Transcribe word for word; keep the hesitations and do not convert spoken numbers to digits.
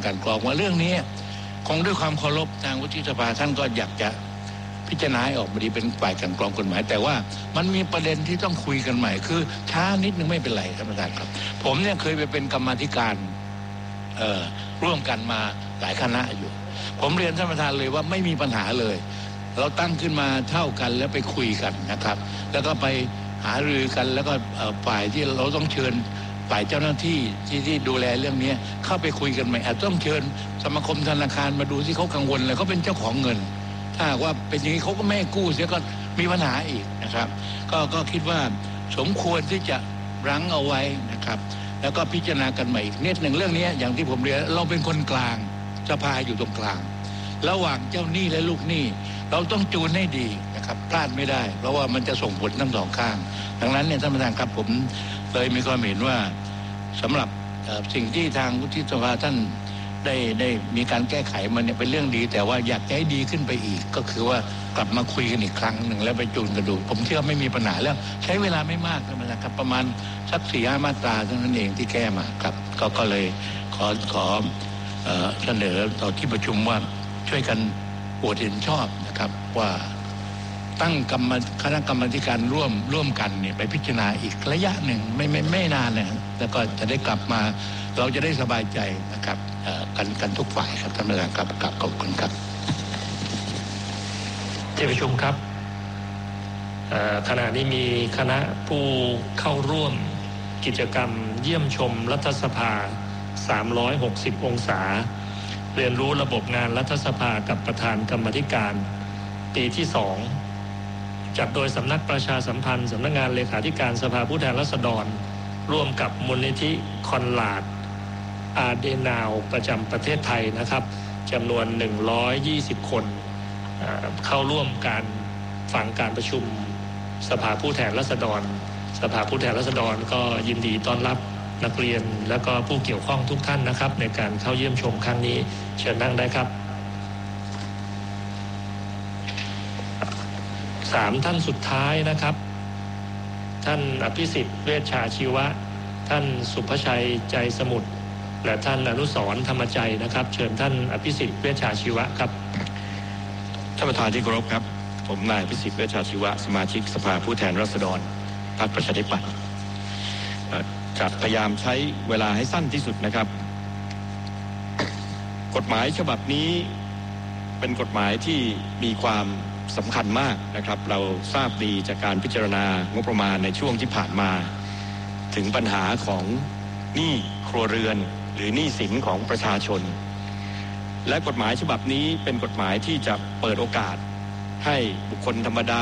กลั่นกรองว่าเรื่องนี้คงด้วยความเคารพทางวุฒิสภาท่านก็อยากจะพิจารณาให้ออกมาดีเป็นฝ่ายกลั่นกรองกฎหมายแต่ว่ามันมีประเด็นที่ต้องคุยกันใหม่คือช้านิดนึงไม่เป็นไรท่านประธานครับผมเนี่ยเคยไปเป็นกรรมาธิการเอ่อร่วมกันมาหลายคณะอยู่ผมเรียนท่านประธานเลยว่าไม่มีปัญหาเลยเราตั้งขึ้นมาเท่ากันแล้วไปคุยกันนะครับแล้วก็ไปหารือกันแล้วก็ฝ่ายที่เราต้องเชิญฝ่ายเจ้าหน้าที่ที่ที่ดูแลเรื่องนี้เข้าไปคุยกันใหม่อาจต้องเชิญสมาคมธนาคารมาดูที่เขากังวลเลยเขาเป็นเจ้าของเงินถ้าว่าเป็นอย่างนี้เขาก็ไม่กู้เสียก็มีปัญหาอีกนะครับก็ก็คิดว่าสมควรที่จะรั้งเอาไว้นะครับแล้วก็พิจารณากันใหม่อีกนิดหนึ่งเรื่องนี้อย่างที่ผมเรียนเราเป็นคนกลางสภาอยู่ตรงกลางระหว่างเจ้าหนี้และลูกหนี้เราต้องจูนให้ดีนะครับพลาดไม่ได้เพราะว่ามันจะส่งผลทั้งสองข้างดังนั้นเนี่ยท่านประธานครับผมเลยมีความเห็นว่าสำหรับสิ่งที่ทางวุฒิสภาท่านได้ได้มีการแก้ไขมันเนี่ยเป็นเรื่องดีแต่ว่าอยากให้ดีขึ้นไปอีกก็คือว่ากลับมาคุยกันอีกครั้งหนึ่งแล้วไปจูนกันดูผมเชื่อไม่มีปัญหาแล้วใช้เวลาไม่มากนะครับประมาณสักสี่ห้ามาตราเท่านั้นเองที่แก้มาครับก็ก็เลยขอขอเสนอต่อที่ประชุมว่าช่วยกันโหวตเห็นชอบนะครับว่าตั้งกรรมคณะกรรมการร่วมร่วมกันเนี่ยไปพิจารณาอีกระยะหนึ่งไม่ไม่ไม่นานนะแล้วก็จะได้กลับมาเราจะได้สบายใจนะครับกันกันทุกฝ่ายครับท่านประธานครับกลับขอบคุณครับที่ประชุมครับขณะนี้มีคณะผู้เข้าร่วมกิจกรรมเยี่ยมชมรัฐสภาสามร้อยหกสิบองศาเรียนรู้ระบบงานรัฐสภากับประธานกรรมาธิการปีที่สองจัดโดยสำนักประชาสัมพันธ์สำนักงานเลขาธิการสภาผู้แทนราษฎรร่วมกับมูลนิธิคอนลาดอาเดนาวประจำประเทศไทยนะครับจำนวนหนึ่งร้อยยี่สิบคนเข้าร่วมการฟังการประชุมสภาผู้แทนราษฎรสภาผู้แทนราษฎรก็ยินดีต้อนรับนักเรียนและก็ผู้เกี่ยวข้องทุกท่านนะครับในการเข้าเยี่ยมชมครั้งนี้เชิญนั่งได้ครับสามท่านสุดท้ายนะครับท่านอภิสิทธิ์เวชชาชีวะท่านสุภชัยใจสมุทรและท่านอนุสรณ์ธรรมใจนะครับเชิญท่านอภิสิทธิ์เวชชาชีวะครับท่านประธานที่เคารพครับผมนายอภิสิทธิ์เวชชาชีวะสมาชิกสภาผู้แทนราษฎรพรรคประชาธิปัตย์จะพยายามใช้เวลาให้สั้นที่สุดนะครับกฎหมายฉบับนี้เป็นกฎหมายที่มีความสำคัญมากนะครับเราทราบดีจากการพิจารณางบประมาณในช่วงที่ผ่านมาถึงปัญหาของหนี้ครัวเรือนหรือหนี้สินของประชาชนและกฎหมายฉบับนี้เป็นกฎหมายที่จะเปิดโอกาสให้บุคคลธรรมดา